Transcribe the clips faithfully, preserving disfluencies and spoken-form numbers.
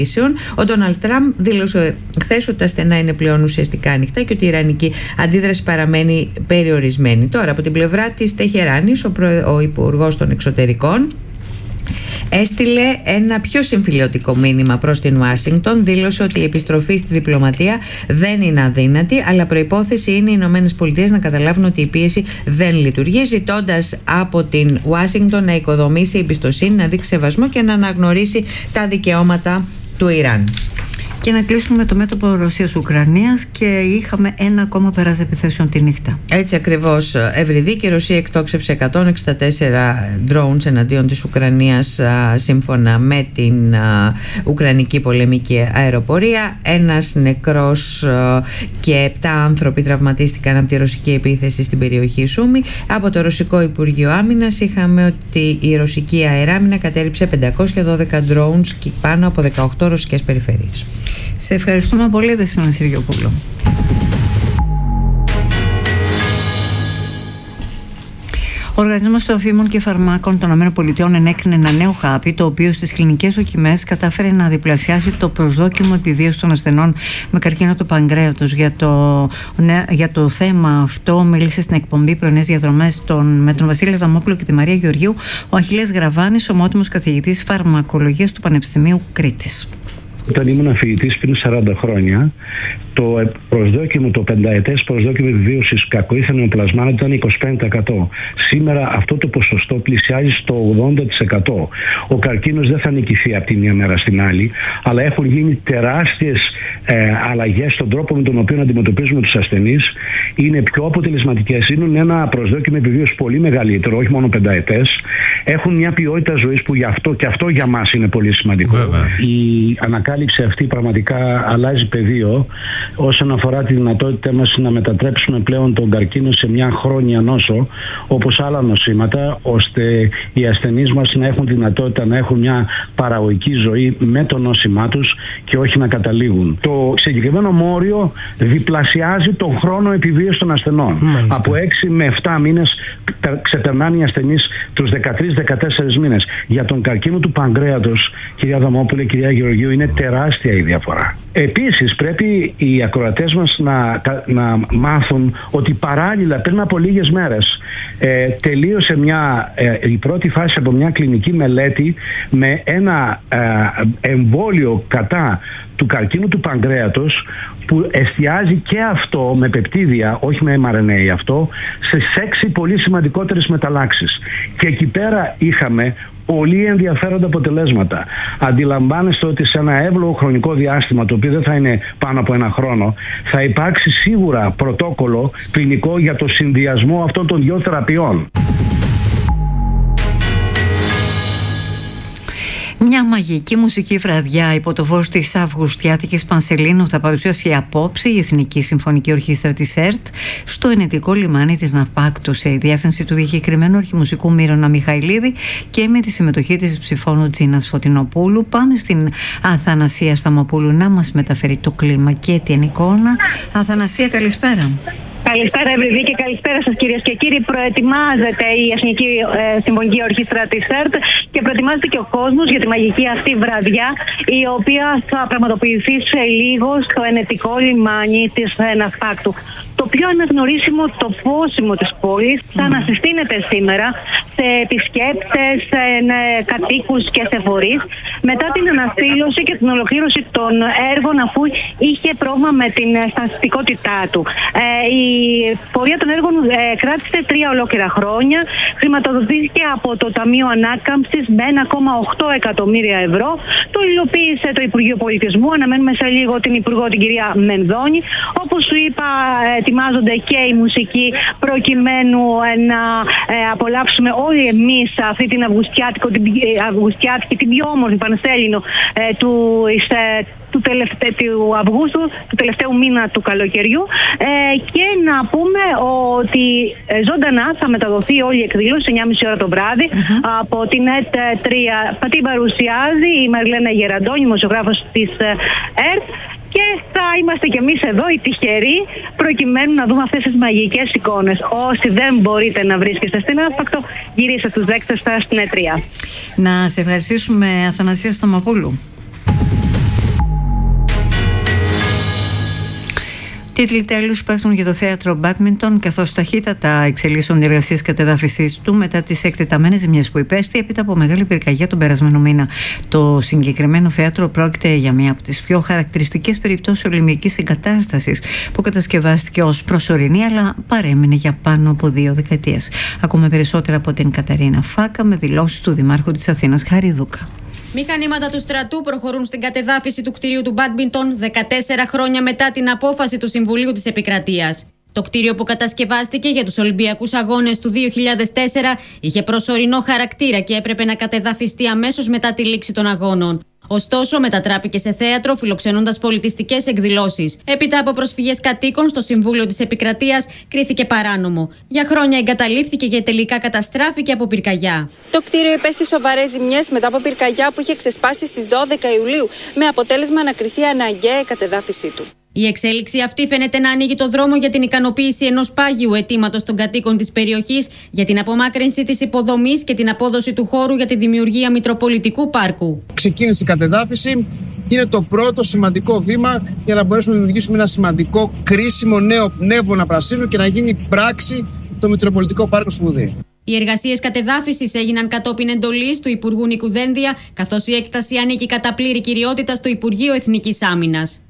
Ο Ντόναλντ Τραμπ δήλωσε χθες ότι τα στενά είναι πλέον ουσιαστικά ανοιχτά και ότι η ιρανική αντίδραση παραμένει περιορισμένη. Τώρα, από την πλευρά της Τεχεράνης, ο, προ... ο Υπουργός των Εξωτερικών έστειλε ένα πιο συμφιλιωτικό μήνυμα προς την Ουάσιγκτον. Δήλωσε ότι η επιστροφή στη διπλωματία δεν είναι αδύνατη, αλλά προϋπόθεση είναι οι Ηνωμένες Πολιτείες να καταλάβουν ότι η πίεση δεν λειτουργεί, ζητώντας από την Ουάσιγκτον να οικοδομήσει εμπιστοσύνη, να δείξει σεβασμό και να αναγνωρίσει τα δικαιώματα του Ιράν. Και να κλείσουμε το μέτωπο Ρωσίας-Ουκρανίας, και είχαμε ένα ακόμα πέρας επιθέσεων τη νύχτα. Έτσι ακριβώς, ευρυδίκη. Η Ρωσία εκτόξευσε εκατόν εξήντα τέσσερα drones εναντίον της Ουκρανίας, σύμφωνα με την Ουκρανική πολεμική αεροπορία. Ένας νεκρός και επτά άνθρωποι τραυματίστηκαν από τη ρωσική επίθεση στην περιοχή Σούμι. Από το Ρωσικό Υπουργείο Άμυνας είχαμε ότι η ρωσική αεράμινα κατέληψε πεντακόσια δώδεκα drones και πάνω από δεκαοκτώ ρωσικές περιφέρειες. Σε ευχαριστούμε πολύ, Δεσπόινα Συριοπούλου. Ο Οργανισμός Τροφίμων και Φαρμάκων των ΗΠΑ ενέκρινε ένα νέο χάπι, το οποίο στις κλινικές δοκιμές κατάφερε να διπλασιάσει το προσδόκιμο επιβίωσης των ασθενών με καρκίνο του παγκρέατος. Για το, ναι, για το θέμα αυτό μίλησε στην εκπομπή Πρωινές Διαδρομές τον, με τον Βασίλη Αδαμόπουλο και τη Μαρία Γεωργίου ο Αχιλλέας Γραβάνης, ομότιμος καθηγητής φαρμακολογίας του Πανεπιστημίου Κρήτης. Όταν ήμουν φοιτητής πριν σαράντα χρόνια, το προσδόκιμο, το πενταετές προσδόκιμο επιβίωσης κακοήθενων πλασμάτων ήταν είκοσι πέντε τοις εκατό. Σήμερα αυτό το ποσοστό πλησιάζει στο ογδόντα τοις εκατό. Ο καρκίνος δεν θα νικηθεί από τη μια μέρα στην άλλη, αλλά έχουν γίνει τεράστιες ε, αλλαγές στον τρόπο με τον οποίο αντιμετωπίζουμε τους ασθενείς. Είναι πιο αποτελεσματικές, είναι ένα προσδόκιμο επιβίωσης πολύ μεγαλύτερο, όχι μόνο πενταετές. Έχουν μια ποιότητα ζωής που γι' αυτό και αυτό για μας είναι πολύ σημαντικό. Βέβαια. Η ανακάλυψη αυτή πραγματικά αλλάζει πεδίο όσον αφορά τη δυνατότητά μας να μετατρέψουμε πλέον τον καρκίνο σε μια χρόνια νόσο, όπως άλλα νοσήματα, ώστε οι ασθενείς μας να έχουν τη δυνατότητα να έχουν μια παραγωγική ζωή με το νόσημά τους και όχι να καταλήγουν. Το συγκεκριμένο μόριο διπλασιάζει τον χρόνο επιβίωσης των ασθενών. Μάλιστα. Από έξι με επτά μήνες ξεπερνάνε οι ασθενείς τους δεκατρείς με δεκατέσσερις μήνες. Για τον καρκίνο του παγκρέατος, κυρία Αδαμόπουλε, κυρία Γεωργίου, είναι τεράστια η διαφορά. Επίσης, πρέπει οι ακροατές μας να, να μάθουν ότι παράλληλα πριν από λίγες μέρες ε, τελείωσε μια, ε, η πρώτη φάση από μια κλινική μελέτη με ένα ε, εμβόλιο κατά του καρκίνου του παγκρέατος, που εστιάζει και αυτό με πεπτίδια, όχι με εμ αρ εν έι αυτό, σε έξι πολύ σημαντικότερες μεταλλάξεις. Και εκεί πέρα είχαμε πολύ ενδιαφέροντα αποτελέσματα. Αντιλαμβάνεστε ότι σε ένα εύλογο χρονικό διάστημα, το οποίο δεν θα είναι πάνω από ένα χρόνο, θα υπάρξει σίγουρα πρωτόκολλο κλινικό για το συνδυασμό αυτών των δύο θεραπείων. Μια μαγική μουσική βραδιά υπό το φως της Αυγουστιάτικης Πανσελίνου θα παρουσιάσει απόψε η Εθνική Συμφωνική Ορχήστρα της ΕΡΤ στο ενετικό λιμάνι της Ναυπάκτου, σε διεύθυνση του διακεκριμένου αρχιμουσικού Μύρονα Μιχαηλίδη και με τη συμμετοχή της ψηφώνου Τζίνας Φωτεινοπούλου. Πάμε στην Αθανασία Σταμοπούλου να μας μεταφέρει το κλίμα και την εικόνα. Αθανασία, καλησπέρα. Καλησπέρα, Ευρυδίκη, και καλησπέρα σας, κυρίες και κύριοι. Προετοιμάζεται η Εθνική ε, Συμφωνική Ορχήστρα της ΕΡΤ και προετοιμάζεται και ο κόσμος για τη μαγική αυτή βραδιά, η οποία θα πραγματοποιηθεί σε λίγο στο ενετικό λιμάνι της ε, Ναυπάκτου. Το πιο αναγνωρίσιμο τοπόσιμο της πόλης θα ανασυστήνεται σήμερα σε επισκέπτες, σε κατοίκους και σε φορείς, μετά την αναστήλωση και την ολοκλήρωση των έργων, αφού είχε πρόβλημα με την στασιμότητά του. Ε, η πορεία των έργων ε, κράτησε τρία ολόκληρα χρόνια, χρηματοδοτήθηκε από το Ταμείο Ανάκαμψης με ένα κόμμα οκτώ εκατομμύρια ευρώ. Το υλοποίησε το Υπουργείο Πολιτισμού. Αναμένουμε σε λίγο την Υπουργό, την κυρία Μενδώνη. Όπως σου είπα, ετοιμάζονται και η μουσική προκειμένου να ε, απολαύσουμε όλοι εμείς αυτή την Αυγουστιάτικη, την, Αυγουστιάτικη, την πιο όμορφη Πανσέλινο ε, του, ε, του, τελευταίου, του Αυγούστου, του τελευταίου μήνα του καλοκαιριού, ε, και να πούμε ότι ε, ζωντανά θα μεταδοθεί όλη η εκδήλωση εννιά και μισή ώρα το βράδυ mm-hmm. από την ΕΤ τρία. Την παρουσιάζει η Μαριλένα Γεραντώνη, δημοσιογράφος της ΕΡΤ. Και θα είμαστε κι εμείς εδώ οι τυχεροί, προκειμένου να δούμε αυτές τις μαγικές εικόνες. Όσοι δεν μπορείτε να βρίσκεστε στην Ναύπακτο, γυρίστε στους δέκτες σας στην ΕΤ τρία. Να σε ευχαριστήσουμε, Αθανασία Σταμοπούλου. Τίτλοι τέλους πάσουν για το θέατρο Μπάντμιντον, καθώς ταχύτατα εξελίσσονται οι εργασίες κατεδάφισης του μετά τις εκτεταμένες ζημιές που υπέστη έπειτα από μεγάλη πυρκαγιά τον περασμένο μήνα. Το συγκεκριμένο θέατρο πρόκειται για μία από τις πιο χαρακτηριστικές περιπτώσεις ολυμπιακής εγκατάστασης που κατασκευάστηκε ως προσωρινή, αλλά παρέμεινε για πάνω από δύο δεκαετίες. Ακούμε περισσότερα από την Καταρίνα Φάκα με δηλώσεις του Δημάρχου της Αθήνας Χαριδούκα. Μηχανήματα του στρατού προχωρούν στην κατεδάφιση του κτηρίου του Μπάντμιντον δεκατέσσερα χρόνια μετά την απόφαση του Συμβουλίου της Επικρατείας. Το κτίριο που κατασκευάστηκε για τους Ολυμπιακούς Αγώνες του δύο χιλιάδες τέσσερα είχε προσωρινό χαρακτήρα και έπρεπε να κατεδαφιστεί αμέσως μετά τη λήξη των αγώνων. Ωστόσο, μετατράπηκε σε θέατρο, φιλοξενώντας πολιτιστικές εκδηλώσεις. Έπειτα από προσφυγές κατοίκων στο Συμβούλιο της Επικρατείας, κρίθηκε παράνομο. Για χρόνια εγκαταλείφθηκε και τελικά καταστράφηκε από πυρκαγιά. Το κτίριο υπέστη σοβαρές ζημιές μετά από πυρκαγιά που είχε ξεσπάσει στις δώδεκα Ιουλίου, με αποτέλεσμα να κριθεί αναγκαία η κατεδάφιση του. Η εξέλιξη αυτή φαίνεται να ανοίγει το δρόμο για την ικανοποίηση ενός πάγιου αιτήματος των κατοίκων της περιοχής για την απομάκρυνση της υποδομής και την απόδοση του χώρου για τη δημιουργία Μητροπολιτικού Πάρκου. Ξεκίνησε η κατεδάφιση. Είναι το πρώτο σημαντικό βήμα για να μπορέσουμε να δημιουργήσουμε ένα σημαντικό, κρίσιμο νέο πνεύμα πρασίνου και να γίνει πράξη το Μητροπολιτικό Πάρκο Σπουδή. Οι εργασίες κατεδάφισης έγιναν κατόπιν εντολής του Υπουργού Νίκου Δένδια, καθώς η έκταση ανήκει κατά πλήρη κυριότητα στο Υπουργείο Εθνικής Άμυνας.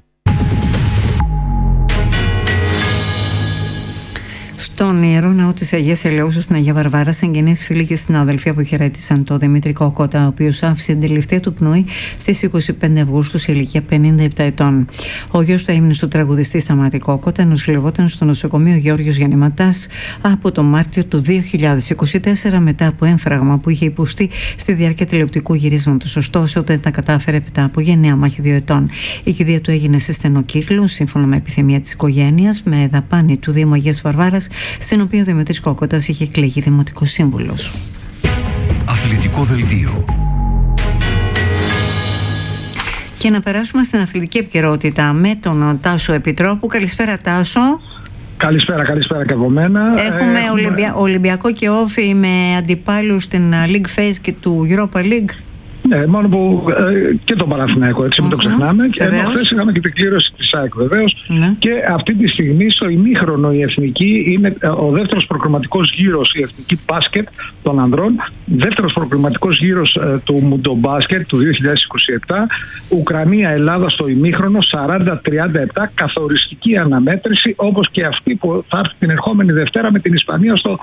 Στον Ιερό Ναό της Αγίας Ελεούσης στην Αγία Βαρβάρα, συγγενείς, φίλοι και συνάδελφοι αποχαιρέτησαν τον Δημήτρη Κόκοτα, ο οποίος άφησε την τελευταία του πνοή στις είκοσι πέντε Αυγούστου σε ηλικία πενήντα επτά ετών. Ο γιος του έμεινε του τραγουδιστή Σταμάτη Κόκοτα νοσηλευόταν στο νοσοκομείο Γεώργιος Γιαννηματάς από τον Μάρτιο του δύο χιλιάδες είκοσι τέσσερα μετά από έμφραγμα που είχε υποστεί στη διάρκεια τηλεοπτικού γυρίσματος. Ωστόσο, δεν τα κατάφερε μετά από γενναία μάχη δύο ετών. Η κηδεία του έγινε σε στενό κύκλο, σύμφωνα με επιθυμία της οικογένειας, με δαπάνη του Δήμου Αγίας Βαρβάρας, στην οποία ο Δημήτρης Κόκοτας είχε εκλεγεί δημοτικός σύμβουλος. Αθλητικό δελτίο. Και να περάσουμε στην αθλητική επικαιρότητα με τον Τάσο Επιτρόπου. Καλησπέρα, Τάσο. Καλησπέρα, καλησπέρα και από μένα. Έχουμε ε, Ολυμπια... Ολυμπιακό και Όφι με αντιπάλους στην League Phase και του Europa League. Ναι, μόνο που ε, και τον Παναθηναϊκό, έτσι, mm-hmm. μην το ξεχνάμε. Και ενώ χθες είχαμε και την κλήρωση της ΑΕΚ, βεβαίως. Mm-hmm. Και αυτή τη στιγμή στο ημίχρονο η Εθνική είναι ο δεύτερος προκριματικός γύρος, η Εθνική Μπάσκετ των ανδρών. Δεύτερος προκριματικός γύρος ε, του Μουντομπάσκετ του δύο χιλιάδες είκοσι επτά. Ουκρανία-Ελλάδα στο ημίχρονο σαράντα τριάντα επτά. Καθοριστική αναμέτρηση, όπως και αυτή που θα έρθει την ερχόμενη Δευτέρα με την Ισπανία στο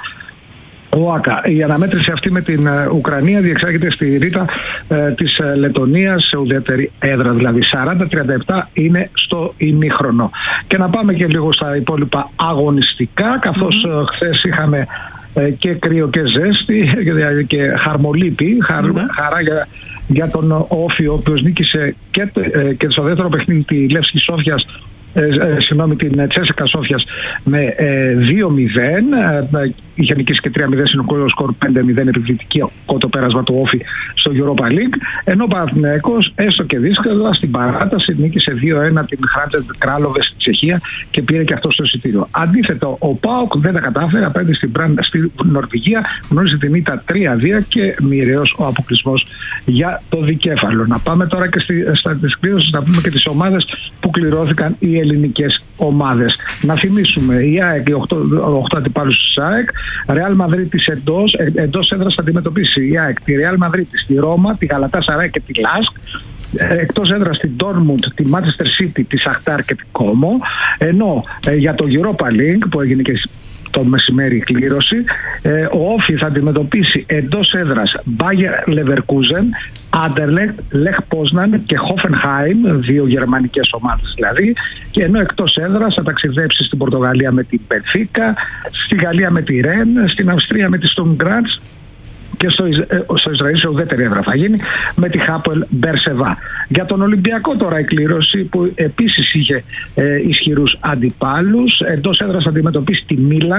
ΟΑΚΑ. Η αναμέτρηση αυτή με την Ουκρανία διεξάγεται στη Ρίτα ε, της Λετωνίας, σε ουδέτερη έδρα. Δηλαδή σαράντα τριάντα επτά είναι στο ημίχρονο. Και να πάμε και λίγο στα υπόλοιπα αγωνιστικά, καθώς mm-hmm. χθες είχαμε ε, και κρύο και ζέστη και χαρμολύπη, χαρ, mm-hmm. χαρά για, για τον Όφη, ο οποίος νίκησε και, ε, και στο δεύτερο παιχνίδι τη Λεύσκη Σόφιας, Ε, ε, συγγνώμη, την Τσέσσεκα Σόφιας με ε, δύο μηδέν. Ε, είχε νικήσει και τρία μηδέν συνολικό σκορ, πέντε μηδέν επιβλητικό το πέρασμα του Όφη στο Europa League. Ενώ ο Παναθηναϊκός, έστω και δύσκολα, στην παράταση νίκησε δύο ένα την Χράντζετ Κράλοβε στη Τσεχία και πήρε και αυτό στο εισιτήριο. Αντίθετο, ο ΠΑΟΚ δεν τα κατάφερε απέναντι στην Μπραν στη Νορβηγία, γνώρισε την ήττα τρία δύο και μοιραίος ο αποκλεισμός για το δικέφαλο. Να πάμε τώρα και στη, στα της κλήρωσης, να πούμε και τις ομάδες που κληρώθηκαν οι ελληνικές ομάδες. Να θυμίσουμε, η ΑΕΚ, οι οκτώ αντιπάλους της ΑΕΚ, Ρεάλ Μαδρίτης εντός, εντός έδρας θα αντιμετωπίσει η ΑΕΚ τη Ρεάλ Μαδρίτης, τη Ρώμα, τη Γαλατάσαράι και τη Λάσκ. Εκτός έδρας την Ντόρμουντ, τη Manchester City, τη Σαχτάρ και την Κόμο. Ενώ ε, για το Europa League που έγινε και το μεσημέρι η κλήρωση, ε, ο Όφι θα αντιμετωπίσει εντός έδρας Bayer Leverkusen, Anderlecht, Lech Poznan και Hoffenheim, δύο γερμανικές ομάδες δηλαδή, και ενώ εκτός έδρας θα ταξιδέψει στην Πορτογαλία με την Benfica, στη Γαλλία με τη Rennes, στην Αυστρία με τη Sturm Graz και στο, στο Ισραήλ σε ουδέτερη έδρα θα γίνει με τη Χάπελ Μπερσεβά. Για τον Ολυμπιακό τώρα η κλήρωση που επίσης είχε ε, ισχυρούς αντιπάλους, εντός έδρας θα αντιμετωπίσει τη Μίλαν,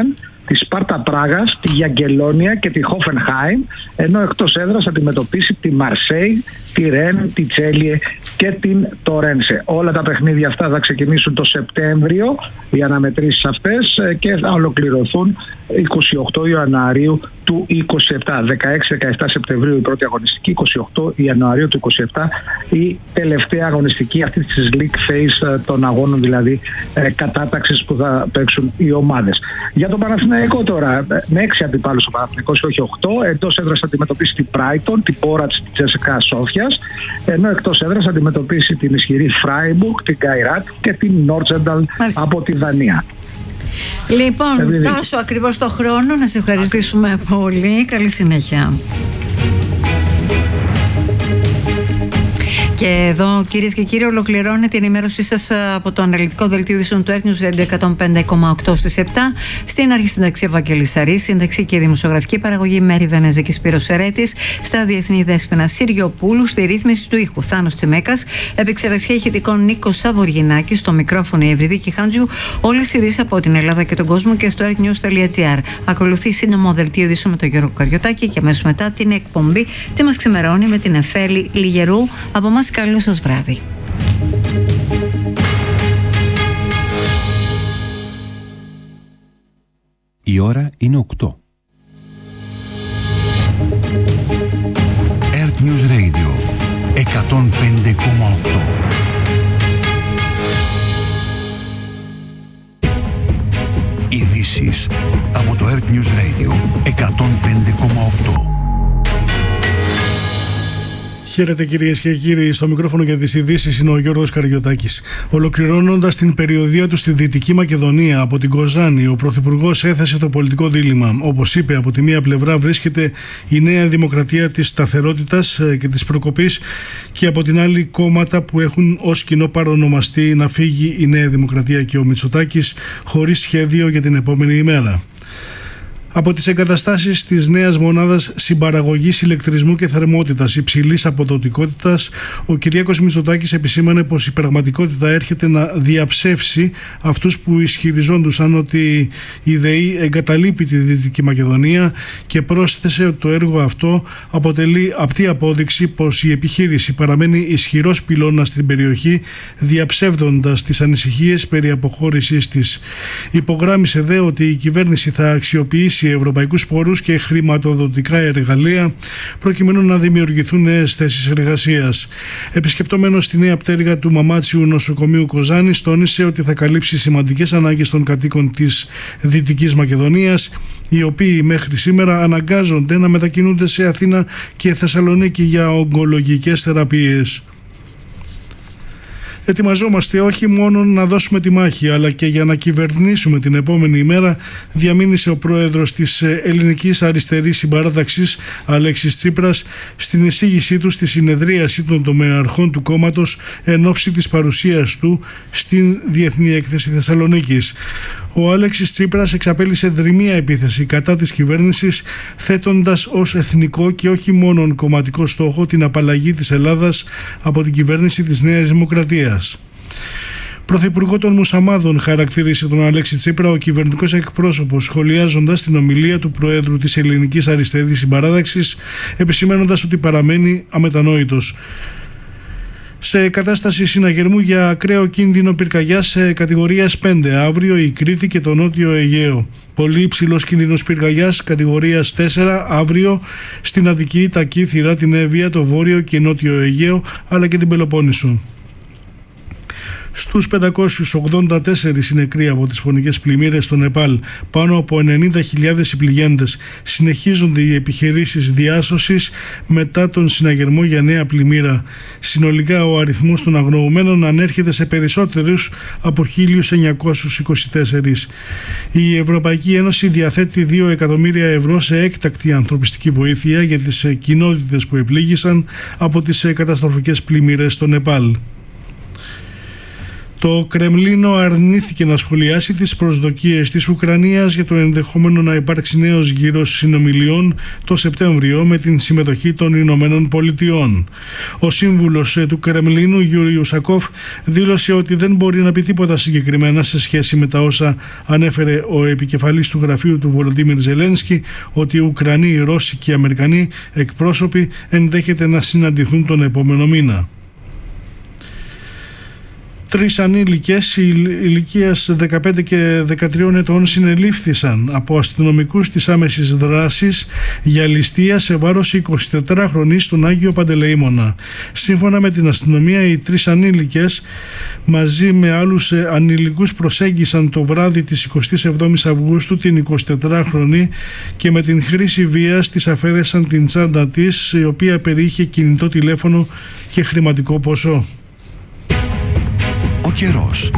τη Σπάρτα Πράγας, τη Γιαγκελόνια και τη Χόφενχάιμ, ενώ εκτός έδρας θα αντιμετωπίσει τη Μαρσέη, τη Ρεν, τη Τσέλιε και την Τορένσε. Όλα τα παιχνίδια αυτά θα ξεκινήσουν το Σεπτέμβριο, οι αναμετρήσεις αυτές, και θα ολοκληρωθούν είκοσι οκτώ Ιανουαρίου του είκοσι επτά. δεκαέξι δεκαεπτά Σεπτεμβρίου η πρώτη αγωνιστική, είκοσι οκτώ Ιανουαρίου του είκοσι επτά η τελευταία αγωνιστική αυτή της League Phase των αγώνων, δηλαδή ε, κατάταξης που θα παίξουν οι ομάδες. Για τον Παναθηναϊκό τώρα, με έξι αντιπάλους ο Παναθηναϊκός, όχι οκτώ. Εντός έδρας θα αντιμετωπίσει την Brighton, την Πόρατς της Τσέσσεκα Σόφιας, ενώ εκτός έδρας θα αντιμετωπίσει την ισχυρή Φράιμπουργκ, την Γκαϊράτ και την Νόρτσενταλ από τη Δανία. Λοιπόν, Επειδή... Τάσο, ακριβώς το χρόνο, να σε ευχαριστήσουμε πολύ. Καλή συνέχεια. Και εδώ, κυρίες και κύριοι, ολοκληρώνεται την ενημέρωσή σας από το αναλυτικό δελτίο ειδήσεων του Earth News Radio εκατόν πέντε κόμμα οκτώ στις επτά. Στην αρχή συνταξή Ευαγγέλης Σαρής, σύνταξη και δημοσιογραφική παραγωγή Μέρη Βενεζική Σπύρος Ερέτης, στα διεθνή δέσποινα Συριοπούλου, στη ρύθμιση του ήχου Θάνος Τσιμέκας, επεξεργασία ηχητικών Νίκος Σαβοργινάκης, στο μικρόφωνο η Ευρυδίκη Χάντζιου. Όλες οι ειδήσεις από την Ελλάδα και τον κόσμο και στο earthnews τελεία gr. Ακολουθεί σύντομο δελτίο ειδήσεων με τον Γιώργο Καριωτάκη και αμέσως μετά την εκπομπή Τι μας ξημερώνει με την Εφέλη Λιγερού. Από εμάς, καλό σας βράδυ. Η ώρα είναι οκτώ. Earth News Radio εκατόν πέντε κόμμα οκτώ. Ειδήσεις από το Earth News Radio εκατόν πέντε κόμμα οκτώ. Χαίρετε κυρίες και κύριοι, στο μικρόφωνο για τις ειδήσεις είναι ο Γιώργος Καριωτάκης. Ολοκληρώνοντας την περιοδεία του στη Δυτική Μακεδονία από την Κοζάνη, ο Πρωθυπουργός έθεσε το πολιτικό δίλημμα. Όπως είπε, από τη μία πλευρά βρίσκεται η Νέα Δημοκρατία της σταθερότητας και της προκοπής και από την άλλη κόμματα που έχουν ως κοινό παρονομαστή να φύγει η Νέα Δημοκρατία και ο Μητσοτάκης χωρίς σχέδιο για την επόμενη ημέρα. Από τις εγκαταστάσεις της νέας μονάδας συμπαραγωγής ηλεκτρισμού και θερμότητας υψηλής αποδοτικότητας, ο Κυριάκος Μητσοτάκης επισήμανε πως η πραγματικότητα έρχεται να διαψεύσει αυτούς που ισχυριζόντουσαν ότι η ΔΕΗ εγκαταλείπει τη Δυτική Μακεδονία και πρόσθεσε ότι το έργο αυτό αποτελεί απτή απόδειξη πως η επιχείρηση παραμένει ισχυρός πυλώνας στην περιοχή, διαψεύδοντας τις ανησυχίες περί αποχώρησής της. Υπογράμμισε δε ότι η κυβέρνηση θα αξιοποιήσει ευρωπαϊκούς πόρους και χρηματοδοτικά εργαλεία προκειμένου να δημιουργηθούν νέες θέσεις εργασίας. Επισκεπτόμενος στη νέα πτέρυγα του Μαμάτσιου νοσοκομείου Κοζάνης, τόνισε ότι θα καλύψει σημαντικές ανάγκες των κατοίκων της Δυτικής Μακεδονίας, οι οποίοι μέχρι σήμερα αναγκάζονται να μετακινούνται σε Αθήνα και Θεσσαλονίκη για ογκολογικές θεραπείες. Ετοιμαζόμαστε όχι μόνο να δώσουμε τη μάχη, αλλά και για να κυβερνήσουμε την επόμενη ημέρα, διαμήνυσε ο πρόεδρος της Ελληνικής Αριστερής Συμπαράταξης, Αλέξης Τσίπρας, στην εισήγησή του στη συνεδρίαση των τομεαρχών του κόμματος εν ώψη της παρουσίας του στην Διεθνή Έκθεση Θεσσαλονίκης. Ο Αλέξης Τσίπρας εξαπέλυσε δρυμία επίθεση κατά της κυβέρνησης, θέτοντας ως εθνικό και όχι μόνον κομματικό στόχο την απαλλαγή της Ελλάδας από την κυβέρνηση της Νέας Δημοκρατίας. Πρωθυπουργό των Μουσαμάδων χαρακτήρισε τον Αλέξη Τσίπρα ο κυβερνητικός εκπρόσωπος, σχολιάζοντας την ομιλία του Προέδρου της Ελληνικής Αριστερής Συμπαράταξης, επισημένοντας ότι παραμένει αμετανόητος. Σε κατάσταση συναγερμού για ακραίο κίνδυνο πυρκαγιάς κατηγορίας πέντε αύριο η Κρήτη και το Νότιο Αιγαίο. Πολύ υψηλός κίνδυνος πυρκαγιάς κατηγορίας τέσσερα αύριο στην Αττική, τα Κύθυρα, την Εύβοια, το Βόρειο και Νότιο Αιγαίο αλλά και την Πελοπόννησο. Στους πεντακόσιους ογδόντα τέσσερις νεκροί από τις φωνικές πλημμύρες στο Νεπάλ, πάνω από ενενήντα χιλιάδες πληγέντες. Συνεχίζονται οι επιχειρήσεις διάσωσης μετά τον συναγερμό για νέα πλημμύρα. Συνολικά ο αριθμός των αγνοωμένων ανέρχεται σε περισσότερους από χίλιους εννιακόσιους είκοσι τέσσερις. Η Ευρωπαϊκή Ένωση διαθέτει δύο εκατομμύρια ευρώ σε έκτακτη ανθρωπιστική βοήθεια για τις κοινότητες που επλήγησαν από τις καταστροφικές πλημμύρες στο Νεπάλ. Το Κρεμλίνο αρνήθηκε να σχολιάσει τις προσδοκίες της Ουκρανίας για το ενδεχόμενο να υπάρξει νέος γύρος συνομιλιών το Σεπτέμβριο με την συμμετοχή των Ηνωμένων Πολιτειών. Ο σύμβουλος του Κρεμλίνου, Γιούρι Ουσακόφ, δήλωσε ότι δεν μπορεί να πει τίποτα συγκεκριμένα σε σχέση με τα όσα ανέφερε ο επικεφαλής του γραφείου του Βολοντίμιρ Ζελένσκι, ότι οι Ουκρανοί, οι Ρώσοι και οι Αμερικανοί εκπρόσωποι ενδέχεται να συναντηθούν τον επόμενο μήνα. Τρεις ανήλικες ηλικίας δεκαπέντε και δεκατρία ετών συνελήφθησαν από αστυνομικούς της άμεσης δράσης για ληστεία σε βάρος εικοσιτετράχρονης στον Άγιο Παντελεήμονα. Σύμφωνα με την αστυνομία, οι τρεις ανήλικες μαζί με άλλους ανηλικούς προσέγγισαν το βράδυ της εικοστής εβδόμης Αυγούστου την εικοσιτετράχρονη και με την χρήση βίας της αφαίρεσαν την τσάντα της, η οποία περιείχε κινητό τηλέφωνο και χρηματικό ποσό. Ο καιρός.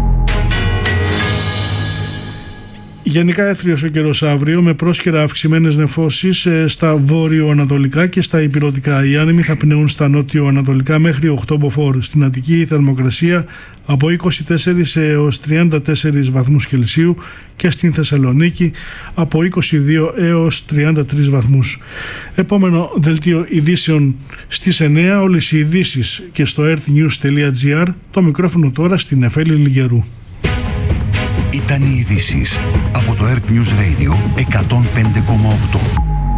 Γενικά έθριος ο καιρός αύριο, με πρόσκαιρα αυξημένες νεφώσεις στα βόρειο-ανατολικά και στα ηπειρωτικά. Οι άνεμοι θα πνέουν στα νότιο-ανατολικά μέχρι οκτώ μποφόρ. Στην Αττική η θερμοκρασία από είκοσι τέσσερα έως τριάντα τέσσερα βαθμούς Κελσίου και στην Θεσσαλονίκη από είκοσι δύο έως τριάντα τρεις βαθμούς. Επόμενο δελτίο ειδήσεων στις εννέα. Όλες οι ειδήσεις και στο earthnews τελεία gr. Το μικρόφωνο τώρα στην Νεφέλη Λιγερού. Ήταν οι ειδήσεις από το Earth News Radio εκατόν πέντε κόμμα οκτώ.